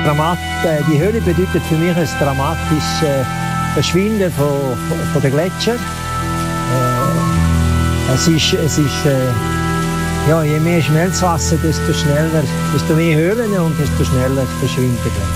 Die Höhle bedeutet für mich ein dramatisches Verschwinden von den Gletschern. Je mehr Schmelzwasser, desto mehr Höhlen und desto schneller verschwindet der Gletscher.